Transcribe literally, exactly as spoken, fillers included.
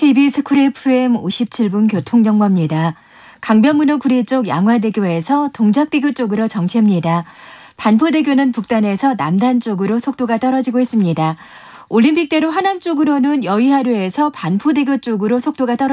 케이비에스 쿨 에프엠 오십칠 분 교통정보입니다. 강변문호 구리 쪽 양화대교에서 동작대교 쪽으로 정체입니다. 반포대교는 북단에서 남단 쪽으로 속도가 떨어지고 있습니다. 올림픽대로 하남 쪽으로는 여의하로에서 반포대교 쪽으로 속도가 떨어집니다.